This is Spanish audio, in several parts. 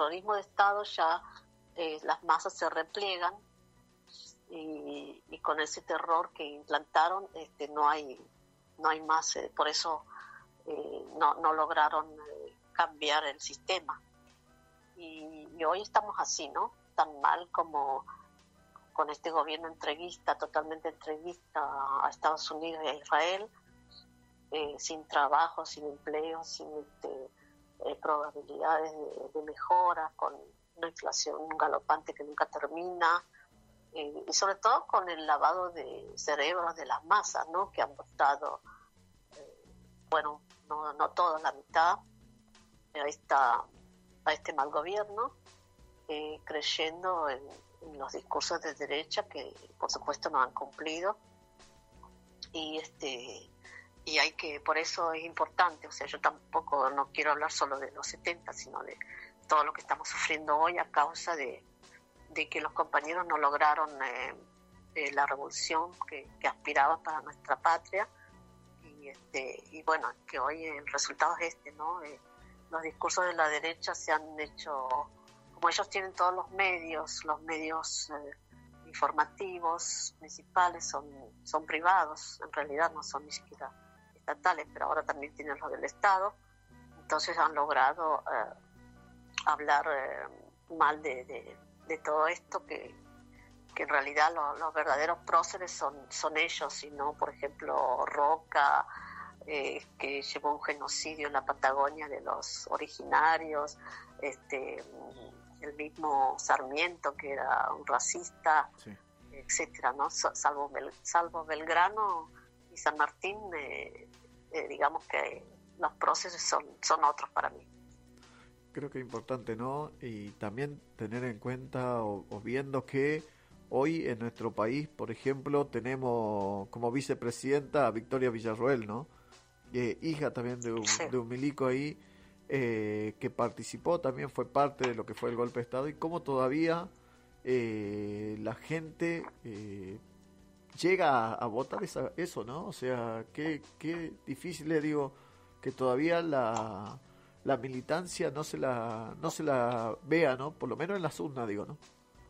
terrorismo de Estado ya las masas se repliegan y con ese terror que implantaron no hay más, por eso no lograron cambiar el sistema. Y hoy estamos así, ¿no? Tan mal como con este gobierno entreguista, totalmente entreguista a Estados Unidos y a Israel, sin trabajo, sin empleo, sin probabilidades de mejora, con una inflación galopante que nunca termina, y sobre todo con el lavado de cerebros de las masas, ¿no? Que han votado, no todos, la mitad, a este mal gobierno, creyendo en los discursos de derecha que por supuesto no han cumplido, y hay que, por eso es importante, o sea, yo tampoco no quiero hablar solo de los 70, sino de todo lo que estamos sufriendo hoy a causa de que los compañeros no lograron la revolución que aspiraban para nuestra patria, y bueno, que hoy el resultado es ¿no? Los discursos de la derecha se han hecho, como ellos tienen todos los medios informativos principales son privados, en realidad no son ni siquiera estatales, pero ahora también tienen los del Estado, entonces han logrado hablar mal de todo esto, que en realidad los verdaderos próceres son ellos, y no, por ejemplo, Roca, que llevó un genocidio en la Patagonia de los originarios, el mismo Sarmiento, que era un racista, sí, etcétera, ¿no? Salvo Belgrano y San Martín, digamos que los próceres son otros para mí. Creo que es importante, ¿no? Y también tener en cuenta o viendo que hoy en nuestro país, por ejemplo, tenemos como vicepresidenta a Victoria Villarroel, ¿no? Hija también de un milico ahí, que participó, también fue parte de lo que fue el golpe de Estado, y cómo todavía la gente llega a votar eso, ¿no? O sea, qué difícil, le digo, que todavía la militancia no se la vea, ¿no? Por lo menos en las urnas, digo, ¿no?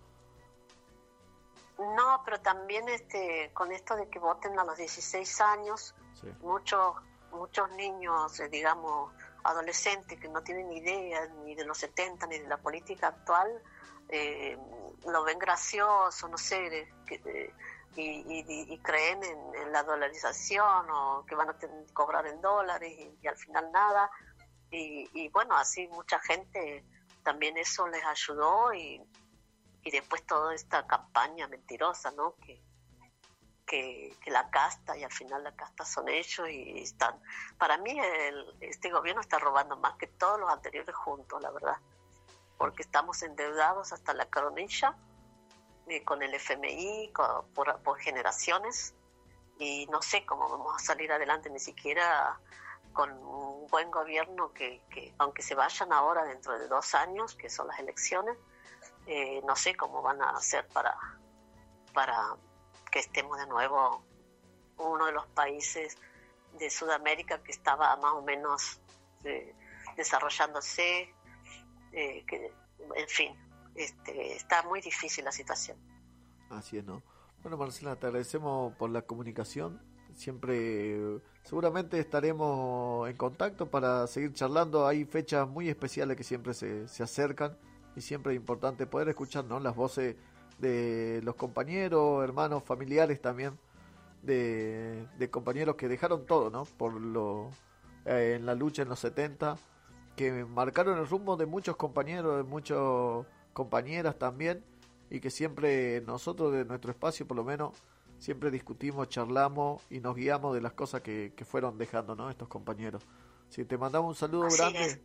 No, pero también con esto de que voten a los 16 años, sí, muchos niños, digamos, adolescentes que no tienen ni idea ni de los 70 ni de la política actual, lo ven gracioso, no sé, y creen en la dolarización, o que van a cobrar en dólares, y al final nada. Y bueno, así mucha gente también eso les ayudó, y después toda esta campaña mentirosa, ¿no? Que la casta, y al final la casta son ellos, y están, para mí este gobierno está robando más que todos los anteriores juntos, la verdad, porque estamos endeudados hasta la coronilla, con el FMI, por generaciones, y no sé cómo vamos a salir adelante, ni siquiera con un buen gobierno que aunque se vayan ahora dentro de 2 años, que son las elecciones, no sé cómo van a hacer para que estemos de nuevo uno de los países de Sudamérica que estaba más o menos desarrollándose, en fin, está muy difícil la situación. Así es, ¿no? Bueno, Marcela, te agradecemos por la comunicación. Siempre, seguramente estaremos en contacto para seguir charlando. Hay fechas muy especiales que siempre se acercan, y siempre es importante poder escuchar, ¿no?, las voces de los compañeros, hermanos, familiares también, de compañeros que dejaron todo, ¿no?, en la lucha en los 70, que marcaron el rumbo de muchos compañeros, de muchas compañeras también, y que siempre nosotros, de nuestro espacio por lo menos, siempre discutimos, charlamos y nos guiamos de las cosas que fueron dejando, ¿no?, estos compañeros. Sí, te mandamos un saludo así grande. Es.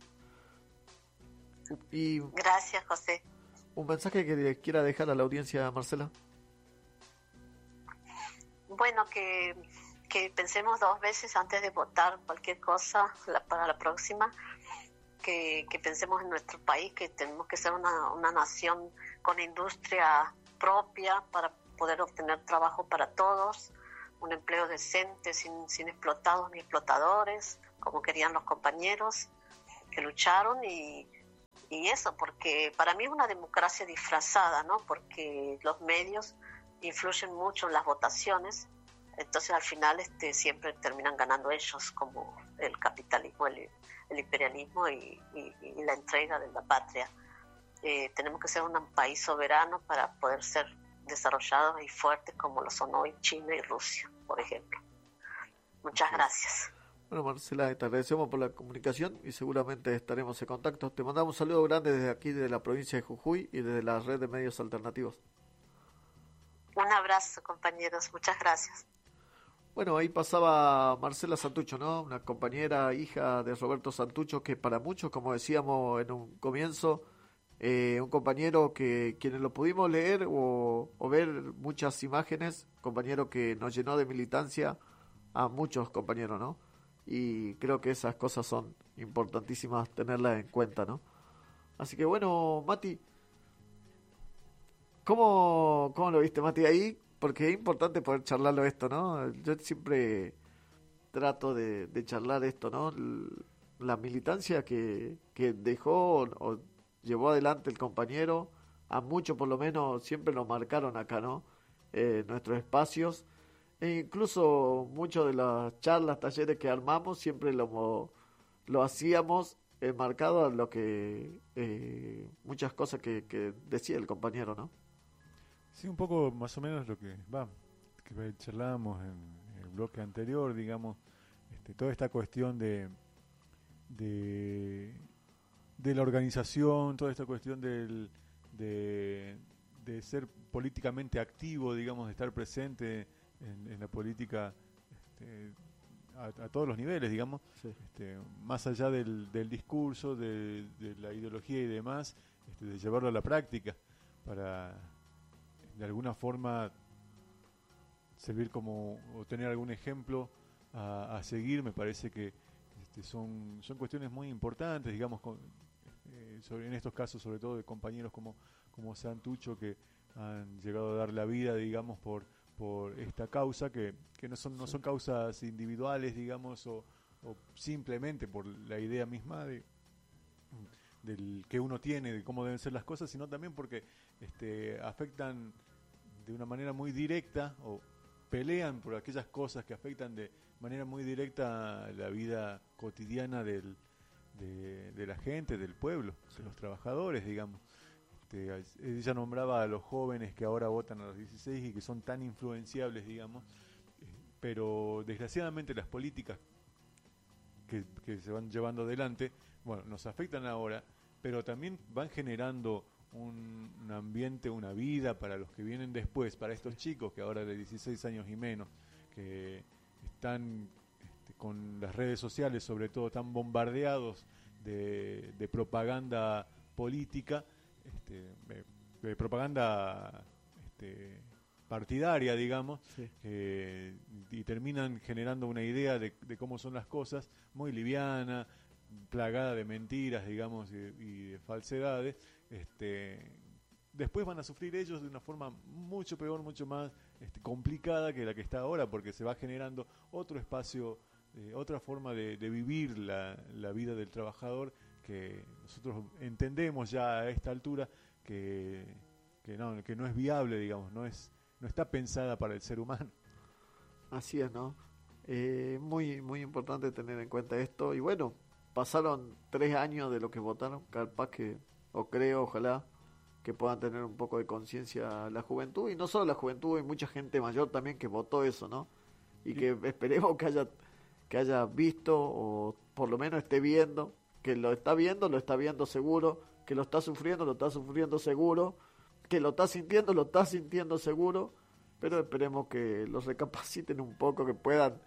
Y gracias, José. ¿Un mensaje que le quiera dejar a la audiencia, Marcela? Bueno, que pensemos 2 veces antes de votar cualquier cosa para la próxima, que pensemos en nuestro país, que tenemos que ser una nación con industria propia para poder obtener trabajo para todos, un empleo decente, sin explotados ni explotadores, como querían los compañeros que lucharon, y Y eso, porque para mí es una democracia disfrazada, ¿no? Porque los medios influyen mucho en las votaciones, entonces al final siempre terminan ganando ellos, como el capitalismo, el imperialismo y la entrega de la patria. Tenemos que ser un país soberano para poder ser desarrollados y fuertes como lo son hoy China y Rusia, por ejemplo. Muchas gracias. Bueno, Marcela, te agradecemos por la comunicación y seguramente estaremos en contacto. Te mandamos un saludo grande desde aquí, desde la provincia de Jujuy y desde la red de medios alternativos. Un abrazo, compañeros. Muchas gracias. Bueno, ahí pasaba Marcela Santucho, ¿no? Una compañera, hija de Roberto Santucho, que para muchos, como decíamos en un comienzo, un compañero que quienes lo pudimos leer o ver muchas imágenes, compañero que nos llenó de militancia a muchos compañeros, ¿no? Y creo que esas cosas son importantísimas tenerlas en cuenta, ¿no? Así que bueno, Mati, ¿cómo lo viste, Mati, ahí? Porque es importante poder charlarlo esto, ¿no? Yo siempre trato de charlar esto, ¿no? La militancia que dejó o llevó adelante el compañero, a muchos por lo menos siempre lo marcaron acá, ¿no? Nuestros espacios. E incluso muchas de las charlas, talleres que armamos, siempre lo hacíamos marcado a lo que muchas cosas que decía el compañero, ¿no? Sí, un poco más o menos lo que charlábamos en el bloque anterior, digamos, toda esta cuestión de la organización, toda esta cuestión de ser políticamente activo, digamos, de estar presente en la política a todos los niveles, digamos, sí. Más allá del discurso, de la ideología y demás, de llevarlo a la práctica para de alguna forma servir como o tener algún ejemplo a seguir. Me parece que son cuestiones muy importantes, digamos, en estos casos sobre todo de compañeros como Santucho, que han llegado a dar la vida, digamos, por esta causa, que no son causas individuales, digamos, o simplemente por la idea misma del que uno tiene, de cómo deben ser las cosas, sino también porque afectan de una manera muy directa o pelean por aquellas cosas que afectan de manera muy directa la vida cotidiana de la gente, del pueblo, de los trabajadores, digamos. Ella nombraba a los jóvenes que ahora votan a los 16 y que son tan influenciables, digamos, pero desgraciadamente las políticas que se van llevando adelante, bueno, nos afectan ahora, pero también van generando un ambiente, una vida para los que vienen después, para estos chicos que ahora de 16 años y menos, que están con las redes sociales sobre todo tan bombardeados de propaganda política, de propaganda partidaria, digamos, sí. Y terminan generando una idea de cómo son las cosas, muy liviana, plagada de mentiras, digamos, y de falsedades. Después van a sufrir ellos de una forma mucho peor, mucho más complicada que la que está ahora, porque se va generando otro espacio, otra forma de vivir la vida del trabajador, que nosotros entendemos ya a esta altura que no es viable, digamos, no está pensada para el ser humano. Así es, ¿no? Muy, muy importante tener en cuenta esto. Y bueno, pasaron 3 años de lo que votaron, capaz que, ojalá, que puedan tener un poco de conciencia la juventud, y no solo la juventud, hay mucha gente mayor también que votó eso, ¿no? Y sí. Que esperemos que haya visto, o por lo menos esté viendo, que lo está viendo seguro, que lo está sufriendo seguro, que lo está sintiendo seguro, pero esperemos que los recapaciten un poco, que puedan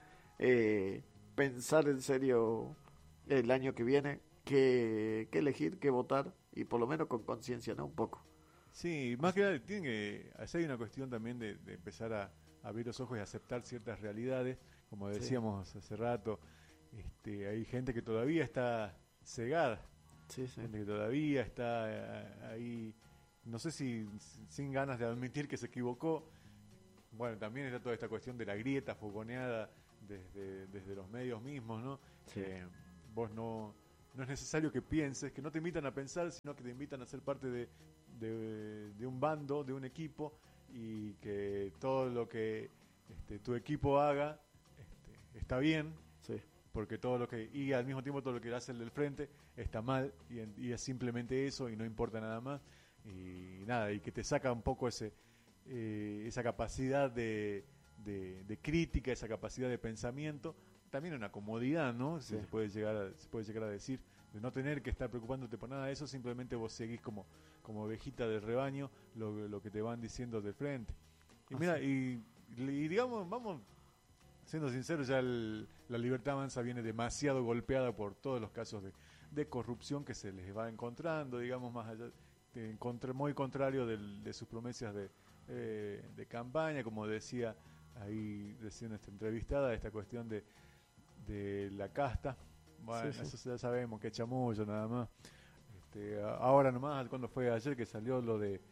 pensar en serio el año que viene, qué elegir, qué votar, y por lo menos con conciencia, ¿no? Un poco. Sí, más que nada tienen que hacer una cuestión también de empezar a abrir los ojos y aceptar ciertas realidades, como decíamos sí. Hace rato, hay gente que todavía está cegada, sí. Gente que todavía está ahí, no sé si sin ganas de admitir que se equivocó. Bueno, también está toda esta cuestión de la grieta fogoneada desde los medios mismos, ¿no? Sí. Vos no no es necesario que pienses, que no te invitan a pensar, sino que te invitan a ser parte de un bando, de un equipo, y que todo lo que tu equipo haga está bien, sí, porque y al mismo tiempo todo lo que hace el del frente está mal, y es simplemente eso, y no importa nada más, y nada, y que te saca un poco esa capacidad de crítica, esa capacidad de pensamiento, también una comodidad, ¿no? Sí. Se puede llegar a decir, de no tener que estar preocupándote por nada de eso, simplemente vos seguís como ovejita del rebaño lo que te van diciendo de frente. Y mira, y digamos, vamos siendo sinceros, ya la Libertad Avanza viene demasiado golpeada por todos los casos de corrupción que se les va encontrando, digamos, más allá, muy contrario de sus promesas de campaña, como decía ahí recién esta entrevistada, esta cuestión de la casta. Bueno, sí. Eso ya sabemos que es chamullo nada más. Ahora nomás, cuando fue ayer que salió lo del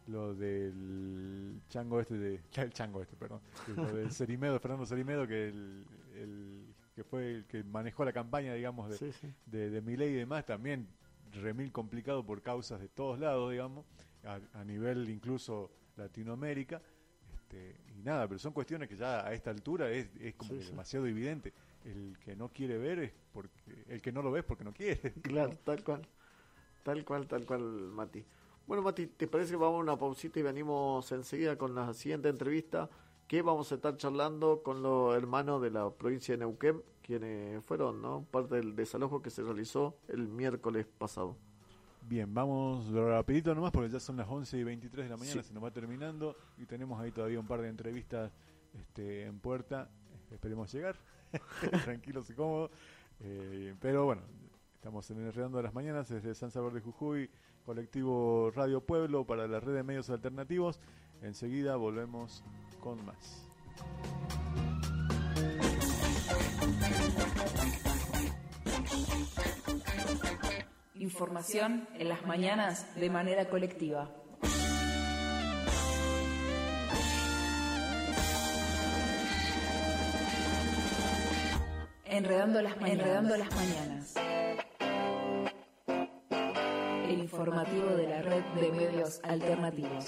chango lo del Cerimedo, Fernando Cerimedo, que que fue el que manejó la campaña, digamos, de Milei y demás, también remil complicado por causas de todos lados, digamos, a nivel incluso Latinoamérica, y nada, pero son cuestiones que ya a esta altura es como que demasiado evidente. El que no quiere ver es porque el que no lo ve es porque no quiere. Claro, tal cual, Mati. Bueno, Mati, ¿te parece que vamos a una pausita y venimos enseguida con la siguiente entrevista? Que vamos a estar charlando con los hermanos de la provincia de Neuquén, quienes fueron, ¿no?, parte del desalojo que se realizó el miércoles pasado. Bien, vamos rapidito nomás porque ya son las 11:23 de la mañana, se nos va terminando y tenemos ahí todavía un par de entrevistas en puerta. Esperemos llegar, tranquilos y cómodos. Pero bueno, estamos en Enredando de las Mañanas desde San Salvador de Jujuy, colectivo Radio Pueblo para la red de medios alternativos. Enseguida volvemos con más. Información en las mañanas de manera colectiva. Enredando las mañanas. El informativo de la red de medios alternativos.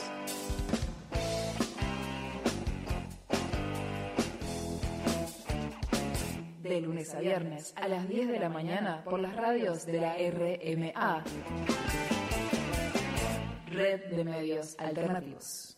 De lunes a viernes a las 10 de la mañana por las radios de la RMA. Red de Medios Alternativos.